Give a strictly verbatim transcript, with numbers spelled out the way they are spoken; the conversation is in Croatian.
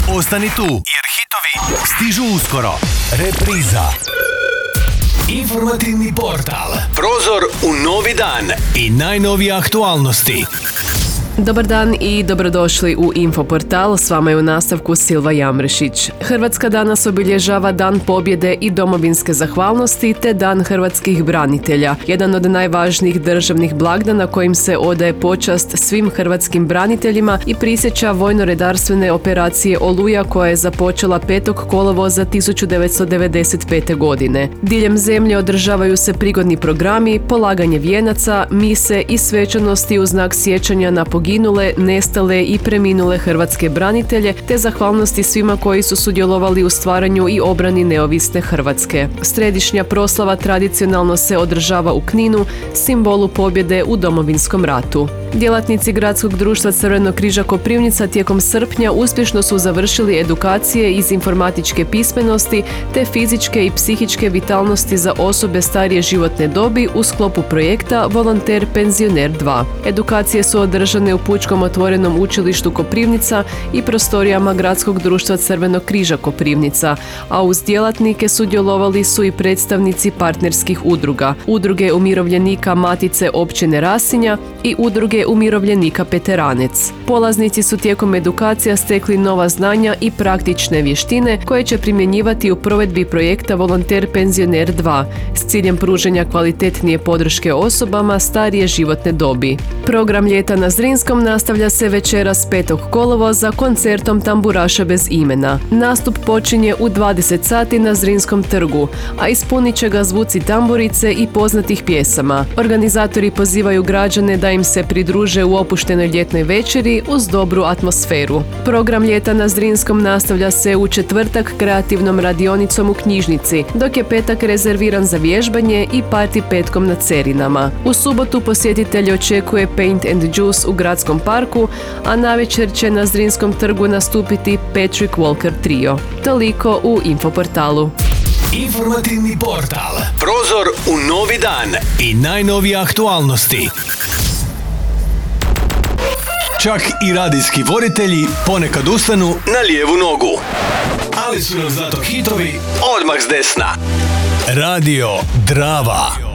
Ostani tu, jer hitovi stižu uskoro. Repriza. Informativni portal. Prozor u novi dan i najnovije aktualnosti. Dobar dan i dobrodošli u Infoportal, s vama je u nastavku Silva Jamrešić. Hrvatska danas obilježava Dan pobjede i domovinske zahvalnosti te Dan hrvatskih branitelja, jedan od najvažnijih državnih blagdana kojim se odaje počast svim hrvatskim braniteljima i prisjeća vojno-redarstvene operacije Oluja koja je započela petog kolovoza tisuću devetsto devedeset pete. godine. Diljem zemlje održavaju se prigodni programi, polaganje vijenaca, mise i svečanosti u znak sjećanja na poginule, nestale i preminule hrvatske branitelje, te zahvalnosti svima koji su sudjelovali u stvaranju i obrani neovisne Hrvatske. Središnja proslava tradicionalno se održava u Kninu, simbolu pobjede u Domovinskom ratu. Djelatnici Gradskog društva Crvenog križa Koprivnica tijekom srpnja uspješno su završili edukacije iz informatičke pismenosti te fizičke i psihičke vitalnosti za osobe starije životne dobi u sklopu projekta Volonter penzioner dva. Edukacije su održane u Pučkom otvorenom učilištu Koprivnica i prostorijama Gradskog društva Crvenog križa Koprivnica, a uz djelatnike sudjelovali su i predstavnici partnerskih udruga, Udruge umirovljenika Matice općine Rasinja i Udruge umirovljenika Peteranec. Polaznici su tijekom edukacija stekli nova znanja i praktične vještine koje će primjenjivati u provedbi projekta Volonter penzioner dva s ciljem pružanja kvalitetnije podrške osobama starije životne dobi. Program ljeta na Zrinskom nastavlja se večeras petog kolovoza koncertom Tamburaša bez imena. Nastup počinje u dvadeset sati na Zrinskom trgu, a ispunit će ga zvuci tamburice i poznatih pjesama. Organizatori pozivaju građane da im se pridruže u opuštenoj ljetnoj večeri uz dobru atmosferu. Program ljeta na Zrinskom nastavlja se u četvrtak kreativnom radionicom u knjižnici, dok je petak rezerviran za vježbanje i parti petkom na Cerinama. U subotu posjetitelje očekuje Paint and Juice u Gradskom parku, a navečer će na Zrinskom trgu nastupiti Patrick Walker Trio. Toliko u Infoportalu. Informativni portal. Prozor u novi dan i najnovije aktualnosti. Čak i radijski voditelji ponekad ustanu na lijevu nogu. Ali su nam zato hitovi odmah s desna. Radio Drava.